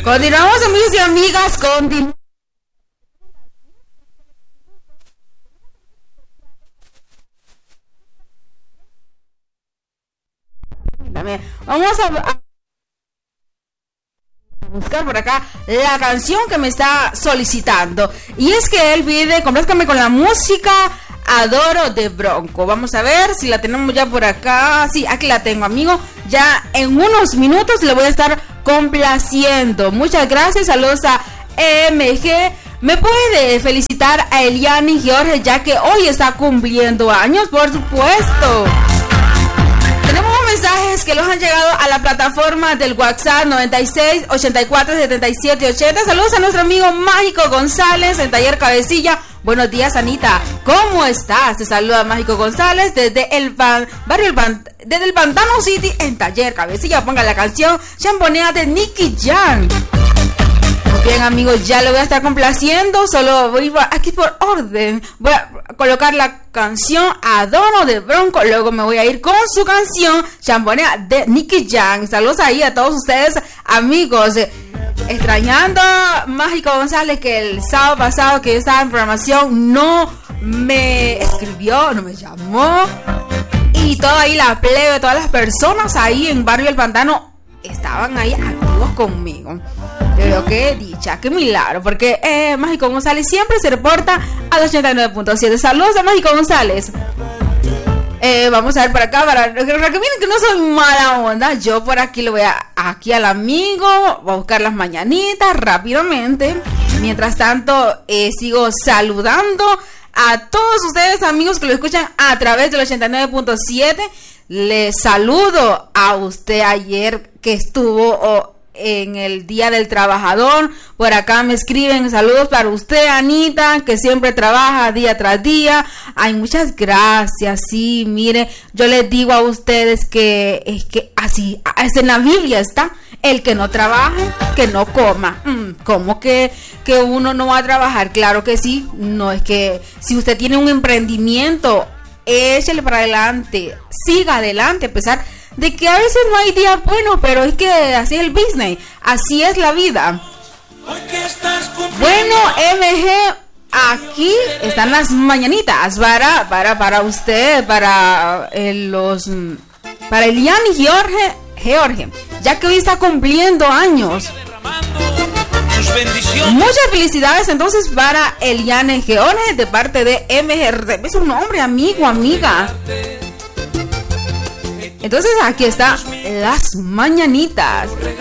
Continuamos, amigos y amigas, continuamos. Vamos a buscar por acá la canción que me está solicitando. Y es que él pide, complázcame con la música Adoro de Bronco. Vamos a ver si la tenemos ya por acá. Sí, aquí la tengo, amigo. Ya en unos minutos le voy a estar complaciendo. Muchas gracias, saludos a EMG. Me puede felicitar a Eliani Jorge, ya que hoy está cumpliendo años, por supuesto. Tenemos mensajes que los han llegado a la plataforma del WhatsApp 96 84 77 80. Saludos a nuestro amigo Mágico González en Taller Cabecilla. Buenos días, Anita. ¿Cómo estás? Te saluda Mágico González desde el desde el Pantano City en Taller Cabecilla. Ponga la canción Champonea de Nicky Jam. Bien, amigos, ya lo voy a estar complaciendo. Solo voy aquí por orden. Voy a colocar la canción Adoro de Bronco. Luego me voy a ir con su canción Champonea de Nicky Jam. Saludos ahí a todos ustedes, amigos. Extrañando Mágico González, que el sábado pasado que yo estaba en programación no me escribió, no me llamó. Y toda ahí la plebe, todas las personas ahí en Barrio El Pantano estaban ahí activos conmigo. Pero qué dicha, qué milagro, porque Mágico González siempre se reporta al 89.7. Saludos a Mágico González. Vamos a ver por acá, para que miren que no soy mala onda. Yo por aquí le voy aquí al amigo, voy a buscar las mañanitas rápidamente. Mientras tanto, sigo saludando a todos ustedes, amigos, que lo escuchan a través del 89.7. Les saludo a usted ayer que estuvo en el Día del Trabajador. Por acá me escriben saludos para usted, Anita, que siempre trabaja día tras día. Ay, muchas gracias. Sí, mire, yo les digo a ustedes que es que así en la Biblia está: el que no trabaje, que no coma. ¿Cómo que uno no va a trabajar? Claro que sí. No es que si usted tiene un emprendimiento, échale para adelante, siga adelante, a pesar de que a veces no hay día bueno, pero es que así es el business, así es la vida. Bueno, MG, aquí están las mañanitas para usted, para Eliani Jorge, ya que hoy está cumpliendo años. Muchas felicidades entonces para Eliani Jorge de parte de MG. Es un nombre, amigo, amiga. Entonces aquí están las mañanitas.